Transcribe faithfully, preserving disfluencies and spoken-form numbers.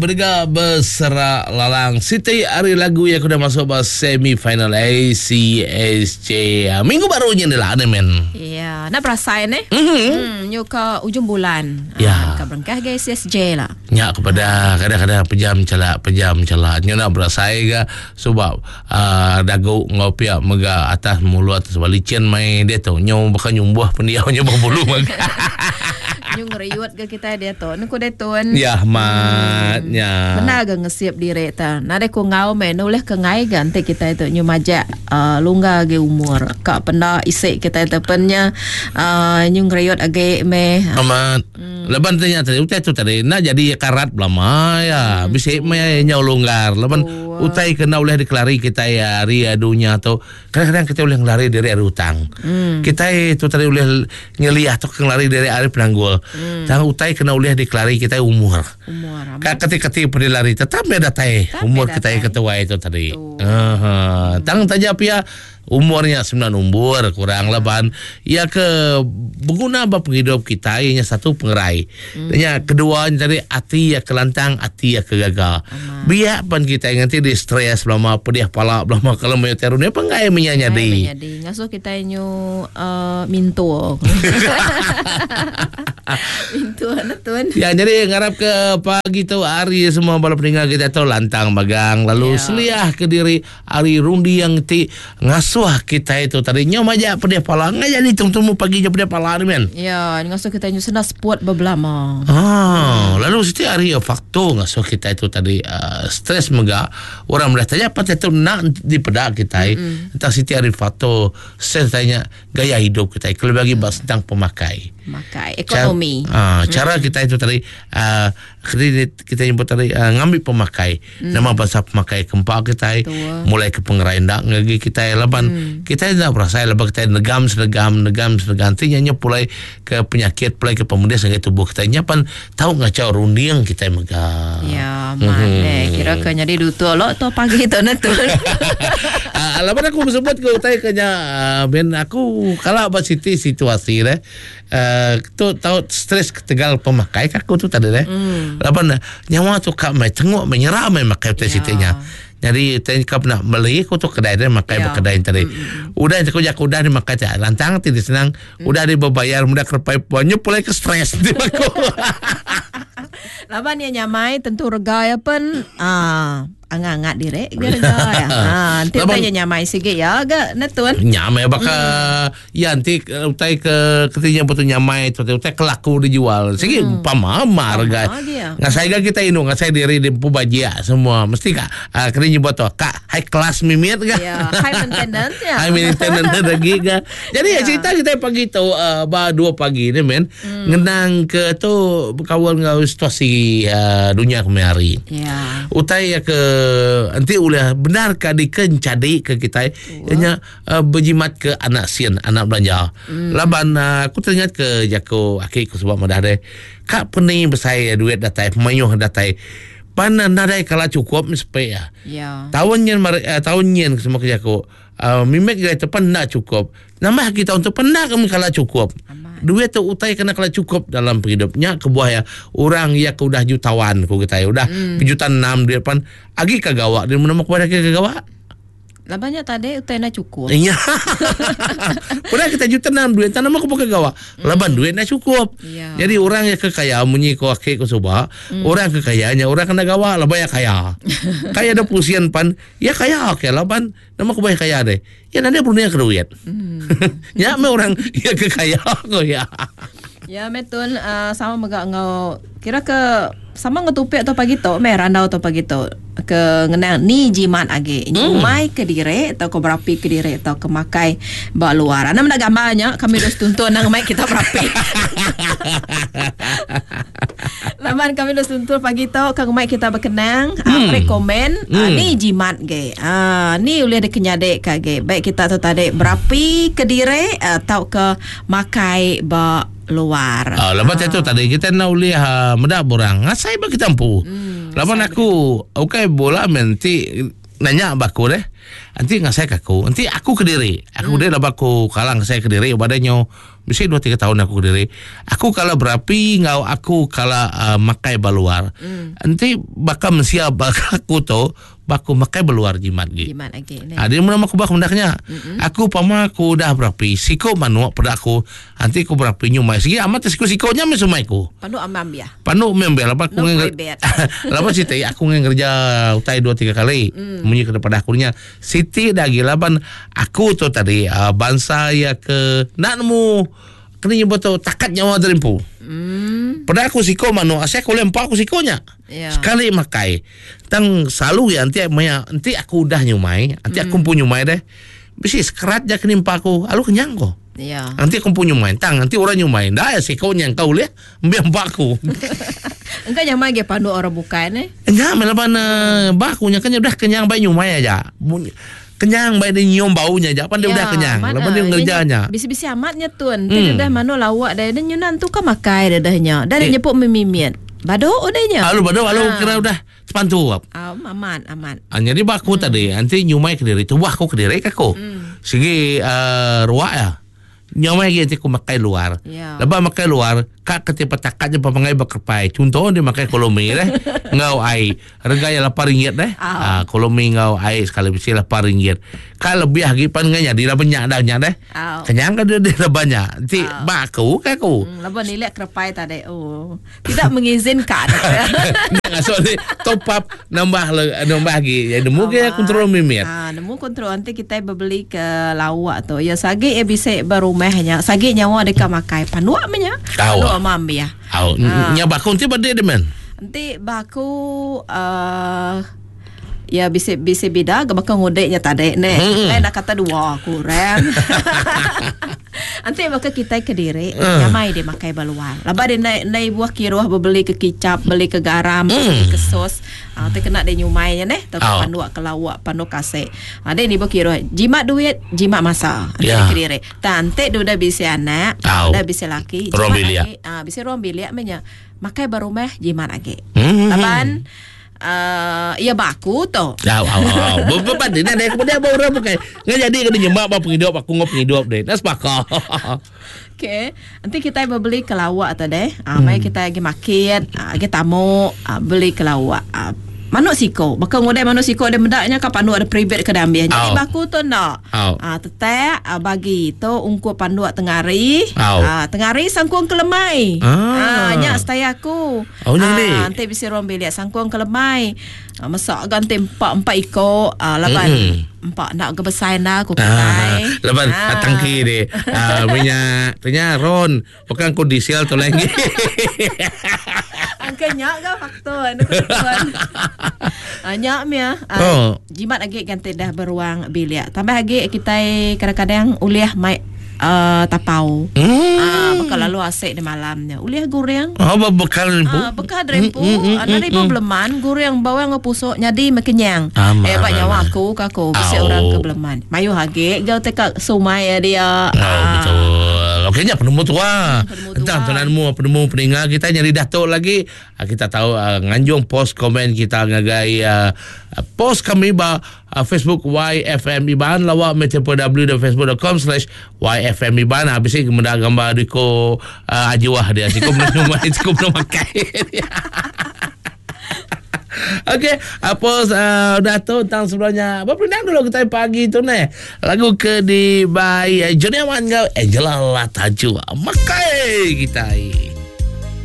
Berdegar bersara lalang Siti hari lagu yang sudah masuk ke semi-final A C S C. Minggu barunya ni lah, men. Ya, nak perasain eh? Mm-hmm. Hmm, you ke ujung bulan. Ya. Ke berengkah ke A C S J lah. Ya, kepada kadang-kadang pejam celak, pejam celak. Nyo nak berasai ke sebab uh, dagu ngopi mega atas mulu atas balicin main dia tu. Nyo bakal nyumbuh pendiau nyo berbulu mega. Nyo ngeriut ke kita dia tu. Nuku dia tuan. Ya, matnya. Benar ke ngesiap diri ta. Nade ko ngau me noleh ke ngai ganti kita itu nyo majak uh, lungga ge umur. Kak penda isik kita itu pennya uh, nyo ngeriut age me. Amat. Hmm. Leban tanya tadi utai tu tadi nak jadi karat belama ya. Hmm. Bisik me nyau longgar. Leban oh. Utai kena oleh dikelari kita ya hari adunya tu. Kadang-kadang kita boleh ngelari dari hari hutang. Hmm. Kita itu tadi boleh ngeliah tu ngelari dari hari penanggul. Hmm. Tang utai kena oleh dikelari kita umur. Umur. Kak ketik-ketik lari tetap beda tai umur kita yang ketua itu tadi. Uh, tang taja pia umurnya sembilan umur kurang leban. Ya ke berguna bab hidup kita yang satu pengerai. Hmm. Ya kedua tadi hati ya kelantang, hati ya kegagal. Biar pan kita yang nanti di stres belama pedih pala belama kalau mau terune pengai menyanyadi. Menyanyadi. Ngasuh kita nyu uh, minto. Minto anak tuan. Ya jadi ngarap ke pagi tu hari semua bala peninggal kita tu lantang bagang lalu yeah. Seliah ke diri hari rundi yang ti ngasuh kita itu tadinya maja pedih pala ngaya ni tunggu pagi je pedih pala ni men. Ya, ngasuh kita nyu senang sport beblama. Ah, lalu setiap hari faktor ngasuh kita itu tadi uh, stres mega orang melihat tanya apa itu nak dipedak kita. Mm-hmm. Entah setiap hari faktor stres tanya gaya hidup kita. Kalau bagi bahas tentang pemakai. Makai ekonomi. Cara, uh, cara mm-hmm. kita itu tadi uh, kredit kita nyebut tadi uh, ngambil pemakai. Mm. Nama bahasa pemakai kempak kita Tua. Mulai ke pengerai ndak ngagi kita leban mm. kita tidak berasa leban kita negam senegam negam senegam nantinya pulai ke penyakit pulai ke pemuda sangat tubuh kita nyapan tahu ngacau runding kita megang. Ya, mana mm-hmm. kira ke jadi dutu lo tu pagi tu netul. Ah, leban aku sebut ke utai kenya uh, ben aku kalau apa siti situasi deh. Uh, tu tahu stres ketegal pemakai aku tu tadi deh. Mm. Lepas nyawa tu kak mai tengok menyerah mai makai tu sitinya. Jadi tengok nak beli aku tu kedai dia makai yeah. Kedai tadi. Mm. Udah aku jak udah di makai tak lantang tidak senang. Mm. Udah dibayar mudah kerpai puannya pulai ke stres di aku. Laban yang nyamai tentu rega ya pun ah angak-angak diri gara-gara ya. Ha, nanti tanya nyamai sikit ya agak netun. Nyamai bakal hmm. ya nanti utai ke ketinya betul nyamai tu utai kelaku dijual. Sikit hmm. pamama harga. Ngasai ga kita inu ngasai diri di pubajia semua mesti kak uh, kena nyebut tu kak high class mimit ga. Ya, high maintenance ya. High maintenance lagi ga. Jadi ya. Cerita kita pagi tu uh, ba dua pagi ni men hmm. ngenang ke tu berkawan ngau situasi uh, dunia kemari. Ya. Utai ya ke nanti ulah benar ka dikencadi ke kita hanya uh, berjimat ke anak sian anak belanja. Hmm. Laban uh, aku teringat ke jako akik ku sebab madah deh. Kak pening besai duit datai mayuh datai. Panan nadai kala cukup supaya. Ya. Tahunnya uh, tahunnya semua kerja aku. Uh, mimek kita tepan nak cukup. Nambah kita untuk pernah kami kala cukup. Aman. Duit tu utai kena kala cukup dalam hidupnya kebuah ya orang ya ke udah jutawan ku kita udah hmm. juta enam dia pan agi kagawa dia menama kepada kagawa. Lah banyak tadi utai nak cukup. Iya. Udah kita juta enam duit tanam aku pakai gawa. Laban duit nak cukup. Ya. Jadi orang yang kekaya munyi ko akik ko subah, hmm. orang kekayaannya orang kena gawa lah banyak kaya. Kaya ada pusian pan, ya kaya okey laban nama ko banyak kaya deh. Ya nanti punya duit. Hmm. Ya me orang ya kekaya ko ya. Ya metun uh, sama mega ngau kira ke sama ngetupik atau pagi tu merah randau atau pagi tu ke ngenang ni jimat age hmm. Umai ke dire atau ke berapi ke dire atau ke makai bawa luar ana mendak gambarnya kami dah tuntun nang mai kita berapi. Laman kami dah tuntun pagi tu ke mai kita berkenang hmm. uh, rekomen hmm. uh, ni jimat ge ah uh, ni boleh dikenyadek ka ge baik kita tu tadi berapi ke dire atau ke makai ba luar. Ah, lepas itu tadi kita nak lihat uh, medak borang. Ngasai bagi tampu. Hmm, lepas aku okey bola menti nanya baku deh. Nanti ngasai aku. Nanti aku ke diri. Aku hmm. dia lepas aku kalang saya ke diri badannya mesti dua tiga tahun aku ke diri. Aku kalau berapi ngau aku kalau uh, makai baluar. Mm. Nanti bakal mensia bakal aku tu baku makai baluar jimat gi. Jimat lagi. Ada yang nama aku bak mendaknya. Aku pama aku dah berapi siko manuak pada aku. Nanti aku berapi nyumai segi amat siko sikonya mesumai ku. Panu amam ya. Panu membel apa aku no ngeng. Lapan Siti aku ngeng kerja utai dua tiga kali. Mm. Munyi kepada akunya. Siti dah gila ban aku tu tadi uh, bangsa ya ke nak nemu kena nyebut tu takat nyawa terimpu. Hmm. Pada aku siko mano asyik aku lempar aku sikonya. Yeah. Sekali makai. Tang selalu ya nanti maya nanti aku udah nyumai, nanti hmm. aku pun nyumai deh. Bisi sekerat je kenimpa aku. Alu kenyang ko. Yeah. Nanti aku pun nyumai. Tang nanti orang nyumai. Dah ya sikonya kau lihat ambil aku. Engkau nyamai ge pandu orang bukan eh? Enggak, melaban uh, bakunya kan udah kenyang bayi nyumai aja. Kenyang baik dia nyium baunya aja pan dia ya, udah kenyang lepas dia ngerjanya bisi-bisi amatnya tuan hmm. dah mano lawak dah dan nyunan tu kan makai dadahnya dah dia eh. nyepuk memimian bado odanya alu bado alu ha. Kira udah sepantu ah aman aman ah, jadi baku hmm. tadi nanti nyumai ke diri tu wah aku ke diri aku hmm. segi uh, ruak ya nyumai nanti aku makai luar ya. Lepas makai luar kak ketipa takatnya papangai bakerpai contoh dia makai kolomi deh ngau ai regaya lapan ringgit deh oh. ah, kolomi ngau ai sekali besi lapan ringgit kak lebih lagi pangganya dia banyak dahnya deh oh. Kenyang kan dia dia banyak nanti oh. Baku kaku hmm, lepas nilai kerpai tadi oh tidak mengizinkan nggak soalnya top up nambah nambah lagi ya nemu ke kontrol mimir ah nemu kontrol nanti kita beli ke lawak tu ya sagi ya bisa baru mehnya sagi nyawa deka makai panuak menya kau amam ya. Oh, uh, nya baku nanti bade demen. Nanti baku uh, ya bisa bisa beda ke bakal ngodeknya tadi ne. Hmm. Lain nak kata dua kurang. Nanti bakal kita ke diri uh. nyamai dia makai baluar. Lepas dia naik naik buah kiruah beli ke kicap, beli ke garam, hmm. beli ke sos. Ah uh, kena dia nyumainya neh, tapi oh. Panduak ke lawak, pandu kasih. Ada ni buah kiruah jimat duit, jimat masa. Nanti yeah. Ke diri. Tante dah bisa anak, oh. Dah bisa laki, jimat lagi. Ah bisa ruang bilik menya. Makai baru meh jimat lagi. Hmm. Tapan Uh, ya baku tu. Wow, wow, wow. Beban dia nak kemudian baru bukan. Nggak jadi kena nyemak apa penghidup aku ngop penghidup deh. Nas pakar. Okay. Nanti kita beli ke lawak tu deh. Ah, hmm. Mai kita pergi market, ah, pergi tamu, ah, beli ke lawak. Ah, manuk siko. Bakal ngodai manuk siko ada mendaknya kan pandu ada private ke dalam dia. Jadi baku tu nak. Oh. Ah, tetek ah, bagi tu ungkup pandu tengari. Oh. Ah, tengari sangkuang kelemai. Ah, ah nya stay aku. Oh, ah, nanti bisa orang bilik sangkuang kelemai. Ah, masak ganti empat empat ikut ah, laban mm-hmm. empat nak ke besar dah aku kedai. Ah, laban ah. Tangki deh. Ah, minyak tanya Ron, bukan kondisial tu lagi. Angkanya kan faktor anu ketuan. Ah nyak mia. Oh. Jimat lagi ganti dah beruang bilik. Tambah lagi kita kadang-kadang uliah mai uh, tapau. Hmm. Ah bakal lalu asik di malamnya. Uliah goreng. Oh bekal rempu. Ah bekal rempu. Ana di Beleman goreng bawang ngepusuk nyadi mekenyang. Eh pak nyawa aku kako bisa oh. Orang ke Beleman. Mayu hage gau teka sumai dia. Oh ah. Betul. Okeynya penemu tua. Entah tunanmu penemu peninggal kita nyari datuk lagi. Kita tahu uh, nganjung post komen kita ngagai uh, post kami ba uh, Facebook Y F M Iban lawak metepo w dot facebook dot com slash Y F M Iban habis ni kemudian gambar diko uh, ajuah dia sikum nama sikum nama makai. Okey, apa uh, datuk tang sebelumnya. Apa pernah dulu kita pagi tu ni. Lagu ke di by Johnny Aman Angela Lataju. Makai kita.